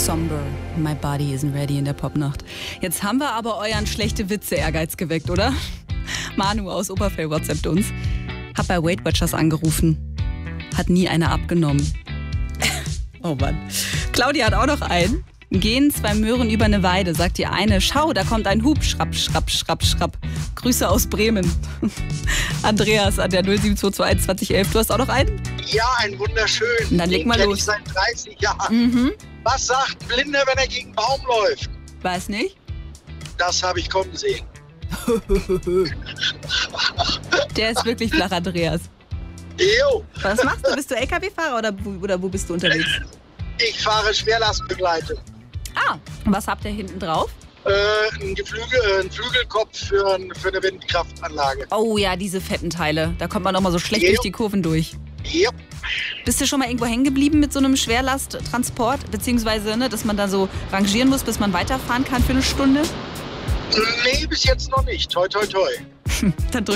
Somber, my body isn't ready in der Popnacht. Jetzt haben wir aber euren schlechte Witze-Ehrgeiz geweckt, oder? Manu aus Oberfell WhatsAppt uns. Hab bei Weight Watchers angerufen. Hat nie einer abgenommen. Oh Mann. Claudia hat auch noch einen. Gehen zwei Möhren über eine Weide, sagt die eine. Schau, da kommt ein Hub. Schrapp, schrapp, schrapp, schrapp. Grüße aus Bremen. Andreas an der 07221 2011. Du hast auch noch einen? Ja, einen wunderschönen. Dann leg mal los. Ich seit 30 Jahren. Was sagt ein Blinder, wenn er gegen einen Baum läuft? Weiß nicht. Das habe ich kommen sehen. Der ist wirklich flach, Andreas. Jo. Was machst du? Bist du LKW-Fahrer oder wo bist du unterwegs? Ich fahre Schwerlastbegleitung. Ah, was habt ihr hinten drauf? Ein Flügelkopf für eine Windkraftanlage. Oh ja, diese fetten Teile. Da kommt man doch mal so schlecht durch die Kurven durch. Ja. Bist du schon mal irgendwo hängen geblieben mit so einem Schwerlasttransport? Beziehungsweise, dass man da so rangieren muss, bis man weiterfahren kann für eine Stunde? Nee, bis jetzt noch nicht. Toi, toi, toi. Dann